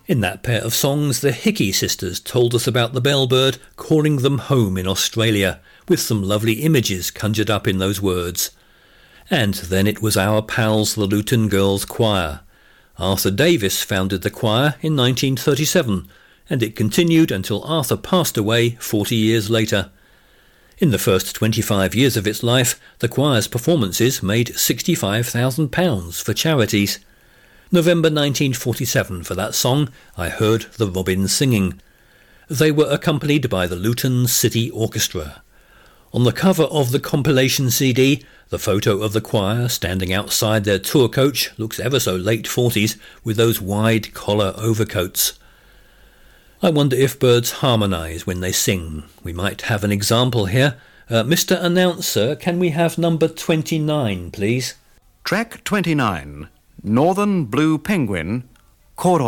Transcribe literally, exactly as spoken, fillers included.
In that pair of songs, the Hickey sisters told us about the bellbird calling them home in Australia, with some lovely images conjured up in those words. And then it was our pals the Luton Girls Choir. Arthur Davis founded the choir in nineteen thirty-seven, and it continued until Arthur passed away forty years later. In the first twenty-five years of its life, the choir's performances made sixty-five thousand pounds for charities. November nineteen forty-seven for that song, I heard the robins singing. They were accompanied by the Luton City Orchestra. On the cover of the compilation C D, the photo of the choir standing outside their tour coach looks ever so late forties with those wide collar overcoats. I wonder if birds harmonise when they sing. We might have an example here. Uh, Mister Announcer, can we have number twenty-nine, please? Track twenty-nine, Northern Blue Penguin, Coro